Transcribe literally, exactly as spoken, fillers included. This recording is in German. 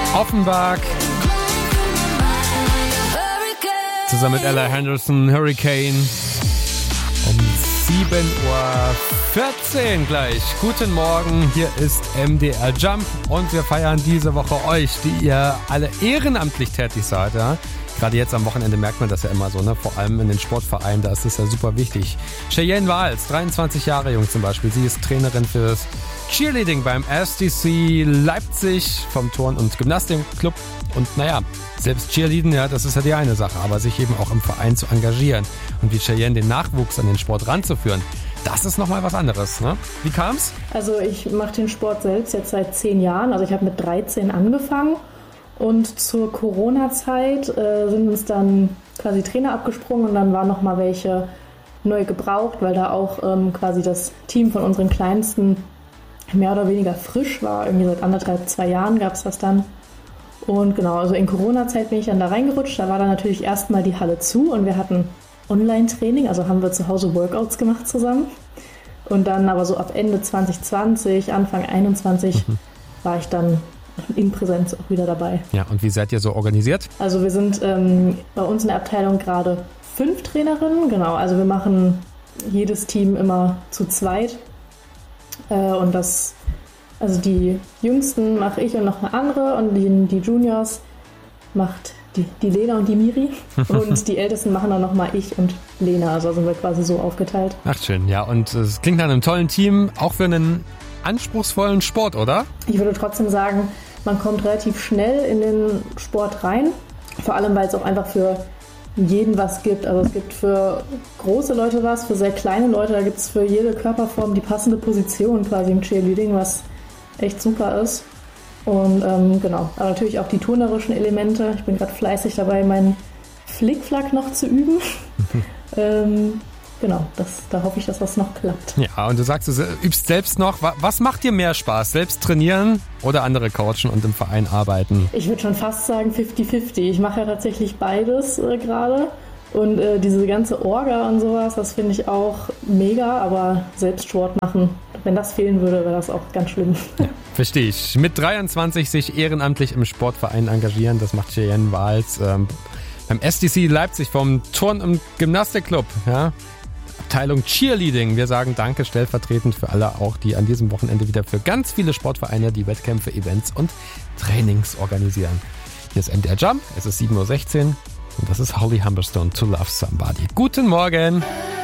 Offenbach. Zusammen mit Ella Henderson, Hurricane. Um sieben Uhr vierzehn gleich. Guten Morgen, hier ist M D R Jump und wir feiern diese Woche euch, die ihr alle ehrenamtlich tätig seid. Ja? Gerade jetzt am Wochenende merkt man das ja immer so, ne? Vor allem in den Sportvereinen, da ist es ja super wichtig. Cheyenne Wals, dreiundzwanzig Jahre jung zum Beispiel, sie ist Trainerin fürs Cheerleading beim S D C Leipzig vom Turn- und Gymnastikclub. Und naja, selbst Cheerleading, ja, das ist ja die eine Sache, aber sich eben auch im Verein zu engagieren und wie Cheyenne den Nachwuchs an den Sport ranzuführen, das ist nochmal was anderes, ne? Wie kam's? Also ich mache den Sport selbst jetzt seit zehn Jahren, also ich habe mit dreizehn angefangen und zur Corona-Zeit äh, sind uns dann quasi Trainer abgesprungen und dann waren nochmal welche neu gebraucht, weil da auch ähm, quasi das Team von unseren Kleinsten mehr oder weniger frisch war, irgendwie seit anderthalb, zwei Jahren gab es das dann. Und genau, also in Corona-Zeit bin ich dann da reingerutscht. Da war dann natürlich erstmal die Halle zu und wir hatten Online-Training, also haben wir zu Hause Workouts gemacht zusammen. Und dann aber so ab Ende zwanzig zwanzig, Anfang einundzwanzig mhm. war ich dann in Präsenz auch wieder dabei. Ja, und wie seid ihr so organisiert? Also wir sind ähm, bei uns in der Abteilung gerade fünf Trainerinnen, genau. Also wir machen jedes Team immer zu zweit. Äh, und das... Also die Jüngsten mache ich und noch eine andere und die, die Juniors macht die, die Lena und die Miri und die Ältesten machen dann nochmal ich und Lena, also sind wir quasi so aufgeteilt. Ach schön, ja, und es klingt nach einem tollen Team, auch für einen anspruchsvollen Sport, oder? Ich würde trotzdem sagen, man kommt relativ schnell in den Sport rein, vor allem weil es auch einfach für jeden was gibt. Also es gibt für große Leute was, für sehr kleine Leute, da gibt es für jede Körperform die passende Position quasi im Cheerleading, was echt super ist. Und ähm, genau, aber natürlich auch die turnerischen Elemente. Ich bin gerade fleißig dabei, meinen Flickflack noch zu üben. ähm, genau, das, da hoffe ich, dass das noch klappt. Ja, und du sagst, du übst selbst noch. Was macht dir mehr Spaß? Selbst trainieren oder andere coachen und im Verein arbeiten? Ich würde schon fast sagen fifty fifty. Ich mache ja tatsächlich beides äh, gerade. Und äh, diese ganze Orga und sowas, das finde ich auch mega, aber selbst Sport machen, wenn das fehlen würde, wäre das auch ganz schlimm. Ja, verstehe ich. Mit dreiundzwanzig sich ehrenamtlich im Sportverein engagieren, das macht Cheyenne Wals ähm, beim S D C Leipzig vom Turn- und Gymnastikclub. Ja? Abteilung Cheerleading. Wir sagen Danke stellvertretend für alle auch, die an diesem Wochenende wieder für ganz viele Sportvereine die Wettkämpfe, Events und Trainings organisieren. Hier ist M D R Jump, es ist sieben Uhr sechzehn. Und das ist Holly Humberstone, To Love Somebody. Guten Morgen!